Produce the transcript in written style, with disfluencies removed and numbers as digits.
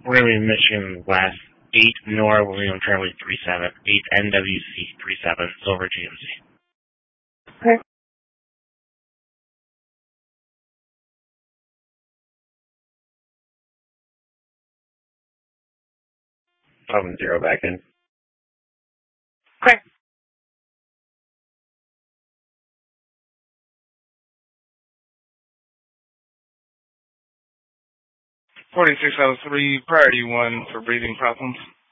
We're going to be Michigan West, 8 Nora William Charlie 37, 8 NWC 37, Silver GMC. Okay. 0 back in. Okay. '46 out of 3, priority 1 for breathing problems.